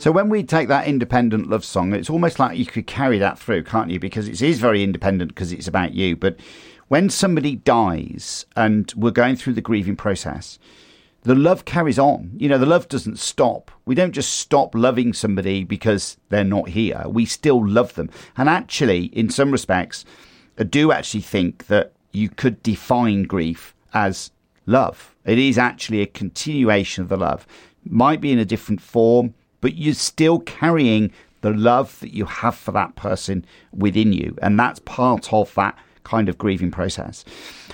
So when we take that independent love song, it's almost like you could carry that through, can't you? Because it is very independent because it's about you. But when somebody dies and we're going through the grieving process, the love carries on. You know, the love doesn't stop. We don't just stop loving somebody because they're not here. We still love them. And actually, in some respects, I do actually think that you could define grief as love. It is actually a continuation of the love. Might be in a different form, but you're still carrying the love that you have for that person within you. And that's part of that kind of grieving process.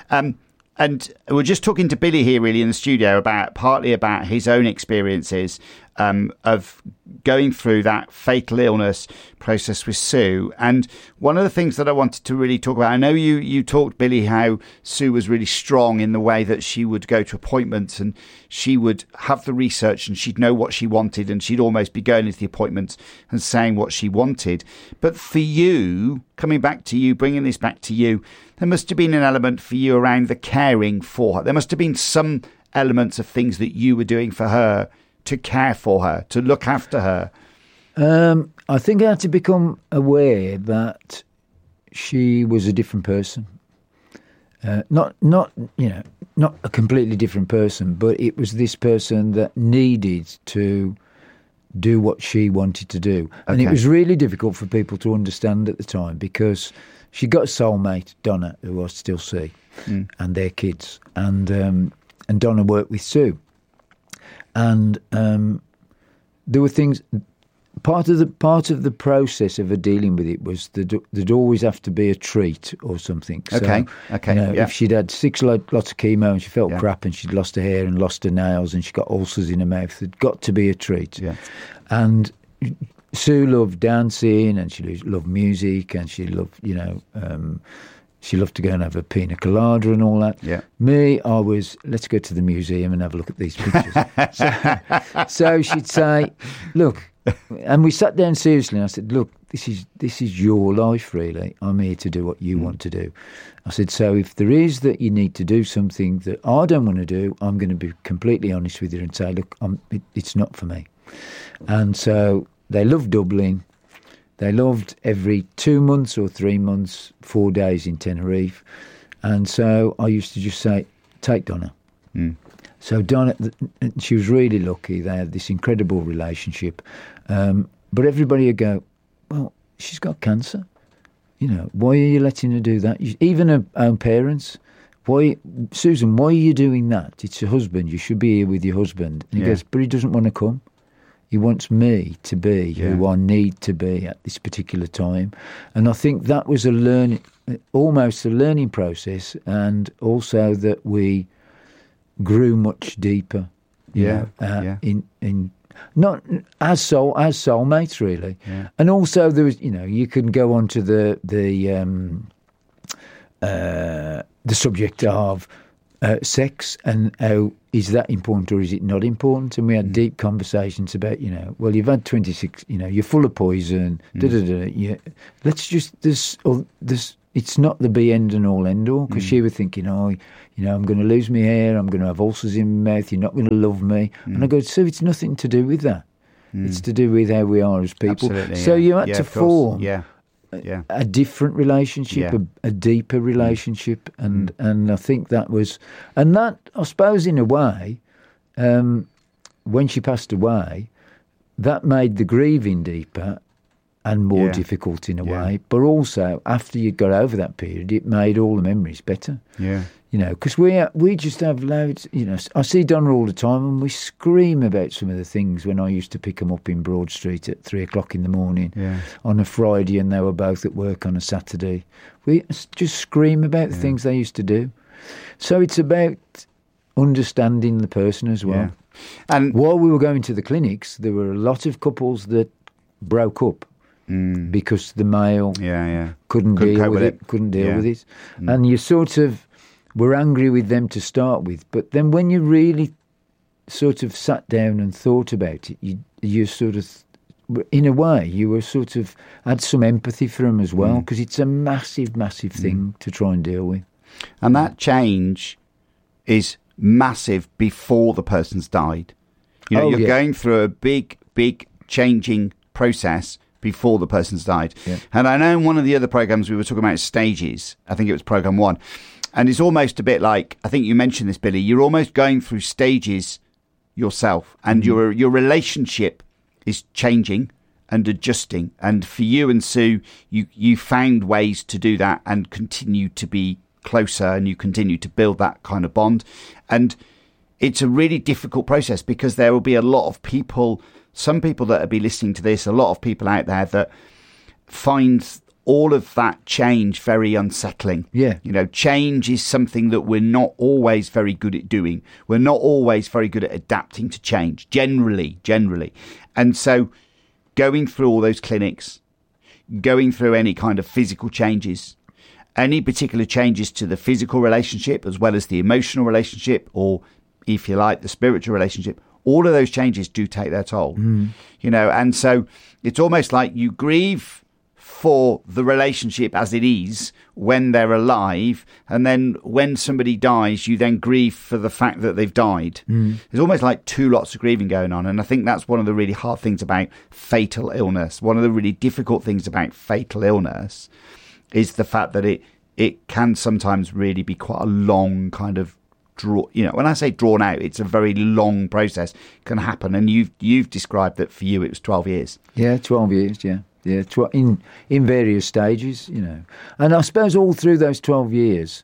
And we're just talking to Billy here really in the studio partly about his own experiences of going through that fatal illness process with Sue. And one of the things that I wanted to really talk about, I know you talked, Billy, how Sue was really strong in the way that she would go to appointments and she would have the research and she'd know what she wanted and she'd almost be going into the appointments and saying what she wanted. But for you, coming back to you, bringing this back to you, there must have been an element for you around the caring for her. There must have been some elements of things that you were doing for her to care for her, to look after her. I think I had to become aware that she was a different person. Not a completely different person, but it was this person that needed to do what she wanted to do. Okay. And it was really difficult for people to understand at the time because she got a soulmate, Donna, who I still see, and their kids. And Donna worked with Sue. And there were things. Part of the process of her dealing with it was there'd always have to be a treat or something. So, okay. You know, if she'd had lots of chemo and she felt crap and she'd lost her hair and lost her nails and she got ulcers in her mouth, there'd got to be a treat. Yeah. And Sue loved dancing and she loved music and she loved, she loved to go and have a pina colada and all that. Yeah. Me, I was, let's go to the museum and have a look at these pictures. so she'd say, look, and we sat down seriously and I said, look, this is your life, really. I'm here to do what you want to do. I said, so if there is that you need to do something that I don't want to do, I'm going to be completely honest with you and say, look, it's not for me. And so they loved Dublin. They loved every 2 months or 3 months, 4 days in Tenerife. And so I used to just say, take Donna. So Donna, she was really lucky. They had this incredible relationship. But everybody would go, well, she's got cancer. You know, why are you letting her do that? Even her own parents. Why, Susan, why are you doing that? It's your husband. You should be here with your husband. And he goes, but he doesn't want to come. He wants me to be who I need to be at this particular time. And I think that was almost a learning process, and also that we grew much deeper. In not as soulmates, really. Yeah. And also there was, you can go on to the subject of sex and how is that important or is it not important? And we had deep conversations about, well, you've had 26, you're full of poison. Let's just this. It's not the be end and all end all, because she was thinking, I'm going to lose my hair, I'm going to have ulcers in my mouth, you're not going to love me. And I go, so it's nothing to do with that. It's to do with how we are as people. Absolutely, so you had to form a different relationship, a deeper relationship, and I think that was, and that, I suppose, in a way, when she passed away, that made the grieving deeper and more difficult in a way, but also after you got over that period, it made all the memories better. Yeah. Because we just have loads, I see Donna all the time and we scream about some of the things when I used to pick them up in Broad Street at 3:00 in the morning on a Friday and they were both at work on a Saturday. We just scream about the things they used to do. So it's about understanding the person as well. Yeah. And while we were going to the clinics, there were a lot of couples that broke up because the male couldn't deal with it. And you sort of were angry with them to start with, but then when you really sort of sat down and thought about it, you sort of, in a way, you were sort of had some empathy for them as well, because it's a massive, massive thing to try and deal with. And that change is massive before the person's died. You're going through a big, big changing process before the person's died. Yeah. And I know in one of the other programs we were talking about stages. I think it was program 1. And it's almost a bit like, I think you mentioned this, Billy, you're almost going through stages yourself, and your relationship is changing and adjusting. And for you and Sue, you found ways to do that and continue to be closer, and you continue to build that kind of bond. And it's a really difficult process, because there will be a lot of people, some people that will be listening to this, a lot of people out there that find all of that change very unsettling. Yeah. You know, change is something that we're not always very good at doing. We're not always very good at adapting to change, generally. And so going through all those clinics, going through any kind of physical changes, any particular changes to the physical relationship as well as the emotional relationship, or if you like, the spiritual relationship, all of those changes do take their toll. You know, and so it's almost like you grieve for the relationship as it is when they're alive, and then when somebody dies, you then grieve for the fact that they've died. There's almost like two lots of grieving going on, and I think that's one of the really hard things about fatal illness. One of the really difficult things about fatal illness is the fact that it can sometimes really be quite a long kind of when I say drawn out, it's a very long process can happen. And you've described that for you it was 12 years. Yeah, 12 years, yeah. Yeah, in various stages, you know. And I suppose all through those 12 years,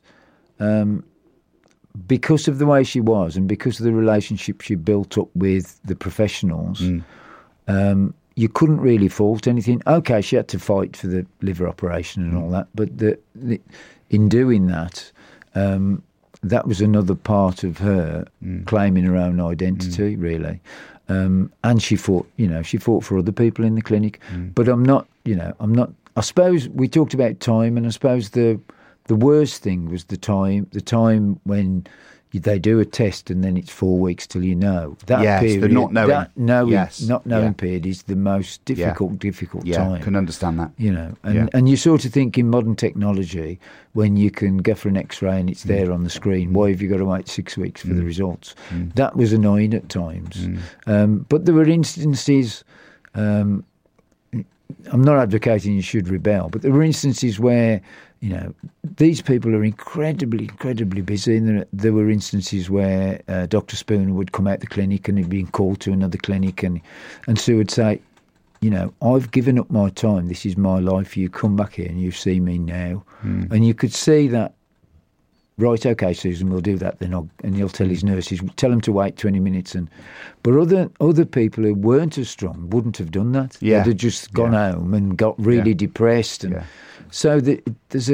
because of the way she was and because of the relationship she built up with the professionals, you couldn't really fault anything. Okay, she had to fight for the liver operation and all that, but in doing that, that was another part of her claiming her own identity, really. And she fought for other people in the clinic. But I'm not, I suppose we talked about time, and I suppose the worst thing was the time when they do a test and then it's 4 weeks till you know. That period, the not knowing. Not knowing period is the most difficult time. Yeah, I can understand that. You know, and you sort of think in modern technology, when you can go for an X-ray and it's there on the screen, why have you got to wait 6 weeks for the results? That was annoying at times. But there were instances, I'm not advocating you should rebel, but there were instances where, you know, these people are incredibly busy. And there were instances where Dr. Spooner would come out the clinic and he'd been called to another clinic, and Sue would say, you know, I've given up my time. This is my life. You come back here and you see me now. And you could see that, right, okay, Susan, we'll do that then. And he'll tell his nurses, tell them to wait 20 minutes. But other people who weren't as strong wouldn't have done that. Yeah. They'd have just gone home and got really depressed. And so there's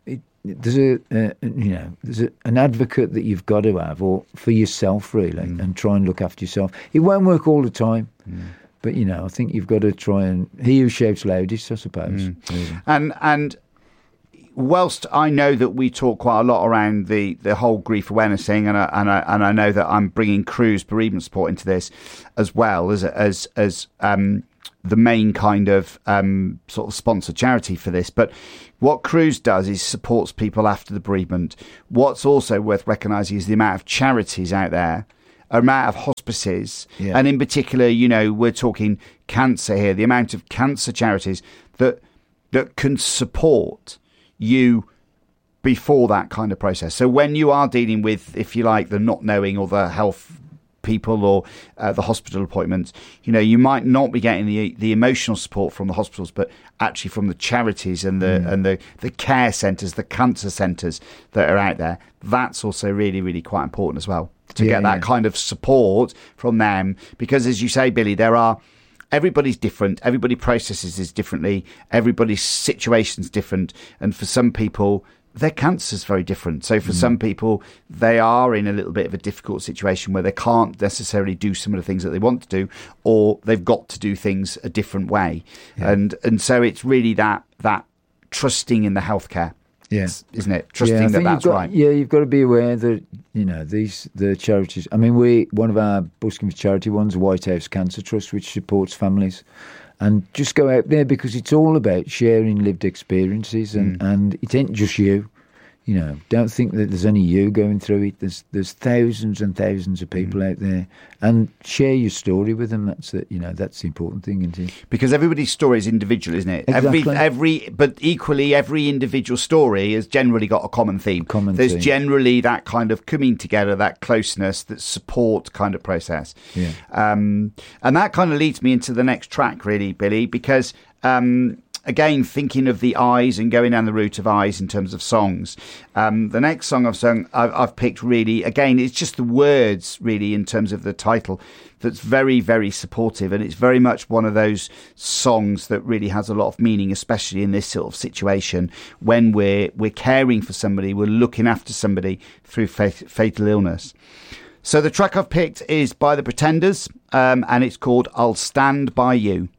an advocate that you've got to have, or for yourself, really, and try and look after yourself. It won't work all the time. But, you know, I think you've got to try and... He who shouts loudest, I suppose. And whilst I know that we talk quite a lot around the whole grief awareness thing, and I know that I'm bringing Cruse bereavement support into this as well as the main kind of sort of sponsor charity for this. But what Cruse does is supports people after the bereavement. What's also worth recognising is the amount of charities out there, amount of hospices, and in particular, you know, we're talking cancer here, the amount of cancer charities that can support you before that kind of process. So when you are dealing with, if you like, the not knowing or the health people or the hospital appointments, you know, you might not be getting the emotional support from the hospitals, but actually from the charities and the care centres, the cancer centres that are out there. That's also really, really quite important as well, to get that kind of support from them, because as you say, Billy, everybody's different, everybody processes this differently, everybody's situation's different, and for some people their cancer's very different. So for some people, they are in a little bit of a difficult situation where they can't necessarily do some of the things that they want to do, or they've got to do things a different way. And so it's really that trusting in the healthcare. Isn't it? Trusting that's right. Yeah, you've got to be aware that, you know, the charities. I mean, one of our Buskins charity ones, White House Cancer Trust, which supports families, and just go out there because it's all about sharing lived experiences, and it ain't just you. You know, don't think that there's only you going through it. There's thousands and thousands of people out there, and share your story with them. That's the important thing, isn't it? Because everybody's story is individual, isn't it? Exactly. But equally, every individual story has generally got a common theme. There's generally that kind of coming together, that closeness, that support kind of process. Yeah. And that kind of leads me into the next track, really, Billy, because. Again, thinking of the eyes and going down the route of eyes in terms of songs. The next song I've picked really, again, it's just the words really in terms of the title that's very, very supportive. And it's very much one of those songs that really has a lot of meaning, especially in this sort of situation when we're caring for somebody, we're looking after somebody through fatal illness. So the track I've picked is by The Pretenders, and it's called I'll Stand By You.